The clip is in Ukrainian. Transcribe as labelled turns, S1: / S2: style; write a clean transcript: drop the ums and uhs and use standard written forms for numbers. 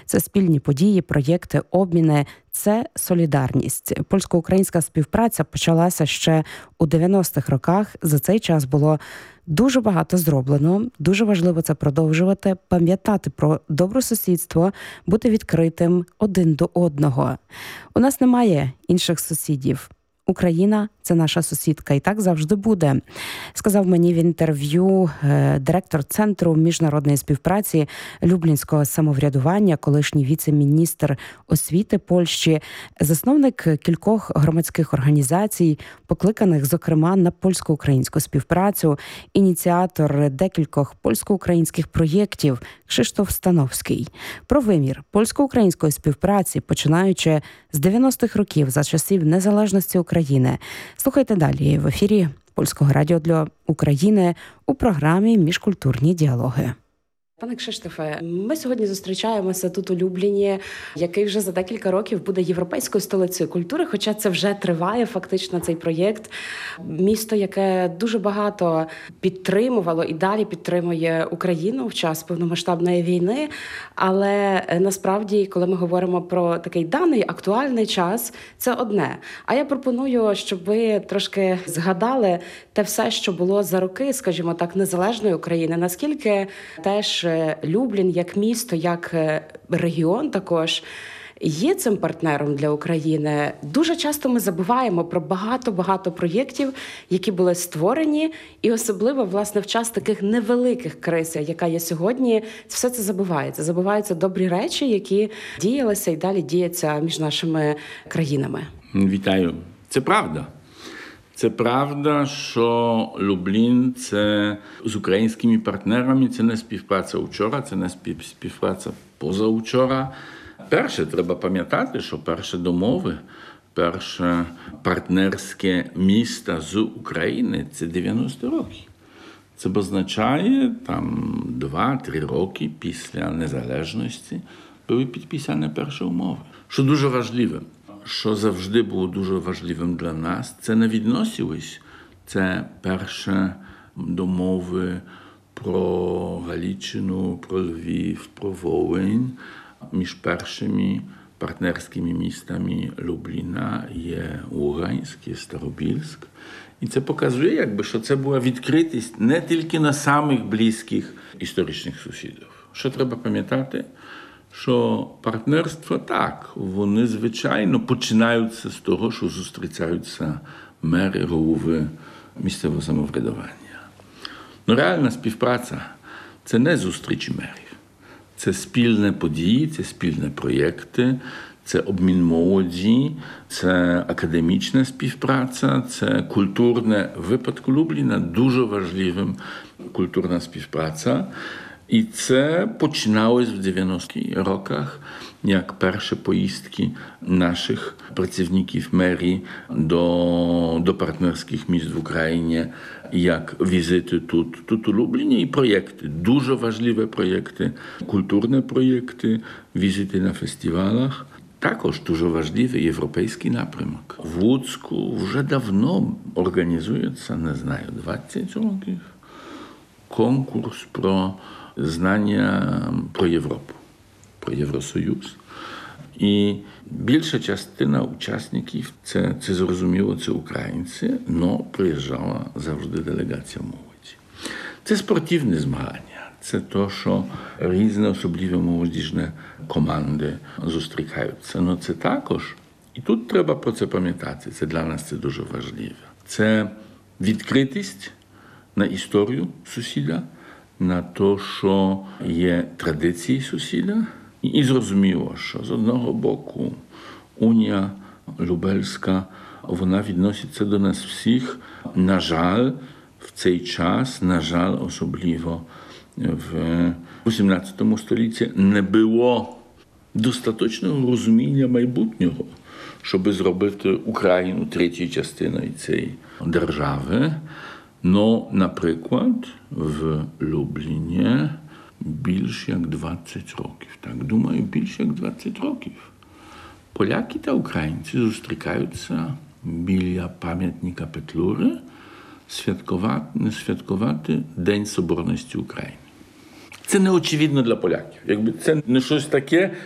S1: Це спільні події, проєкти, обміни. Це солідарність. Польсько-українська співпраця почалася ще у 90-х роках. За цей час було дуже багато зроблено. Дуже важливо це продовжувати, пам'ятати про добросусідство, бути відкритим один до одного. У нас немає інших сусідів. Україна – це наша сусідка, і так завжди буде, сказав мені в інтерв'ю директор Центру міжнародної співпраці Люблінського самоврядування, колишній віце-міністр освіти Польщі, засновник кількох громадських організацій, покликаних, зокрема, на польсько-українську співпрацю, ініціатор декількох польсько-українських проєктів Кшиштоф Становський. Про вимір польсько-української співпраці, починаючи з 90-х років, за часів незалежності України. Слухайте далі в ефірі Польського радіо для України у програмі «Міжкультурні діалоги». Пане Кшиштофе, ми сьогодні зустрічаємося тут у Любліні, який вже за декілька років буде європейською столицею культури, хоча це вже триває фактично цей проєкт. Місто, яке дуже багато підтримувало і далі підтримує Україну в час повномасштабної війни, але насправді, коли ми говоримо про такий даний актуальний час, це одне. А я пропоную, щоб ви трошки згадали те все, що було за роки, скажімо так, незалежної України, наскільки теж Люблін як місто, як регіон також є цим партнером для України. Дуже часто ми забуваємо про багато проєктів, які були створені, і особливо, власне, в час таких невеликих криз, яка є сьогодні, все це забувається. Забуваються добрі речі, які діялися і далі діються між нашими країнами.
S2: Вітаю. Це правда. Це правда, що Люблін – це з українськими партнерами, це не співпраця вчора, це не співпраця позавчора. Перше, треба пам'ятати, що перші домови, перше партнерське місто з України – це 90 років. Це означає, там 2-3 роки після незалежності були підписані перші умови. Що дуже важливе. Що завжди було дуже важливим для нас, це не відносилось. Це перші домови про Галичину, про Львів, про Волинь. Між першими партнерськими містами Любліна є Луганськ, є Старобільськ. І це показує, що це була відкритість не тільки на самих близьких історичних сусідів. Що треба пам'ятати? Що партнерство так, вони, звичайно, починаються з того, що зустрічаються мери, голови місцевого самоврядування. Но реальна співпраця – це не зустрічі мерів. Це спільні події, це спільні проєкти, це обмін молоді, це академічна співпраця, це культурне, в випадку Любліна дуже важливим культурна співпраця. І це починалось в 90-х роках, як перші поїздки наших працівників мерії до партнерських міст в Україні, як візити тут у Любліні, і проєкти, дуже важливі проєкти, культурні проєкти, візити на фестивалах. Також дуже важливий європейський напрямок. В Луцьку вже давно організується, не знаю, 20 років, конкурс про знання про Європу, про Євросоюз. І більша частина учасників, це зрозуміло, це українці, але приїжджала завжди делегація молоді. Це спортивні змагання, це те, що різні особливі молодіжні команди зустрічаються. Але це також, і тут треба про це пам'ятати, це для нас це дуже важливо. Це відкритість на історію сусіда, на те, що є традиції сусіда. І зрозуміло, що з одного боку Унія Любельська, вона відноситься до нас всіх. На жаль, в цей час, на жаль, особливо в 18 столітті не було достатньо розуміння майбутнього, щоб зробити Україну третьою частиною цієї держави. Ну, наприклад, в Любліні більше як 20 років. Так, думаю, більше як 20 років. Поляки та українці зустрічаються біля пам'ятника Петлюри святкувати День Соборності України. Це неочевидно для поляків. Якби це не щось таке,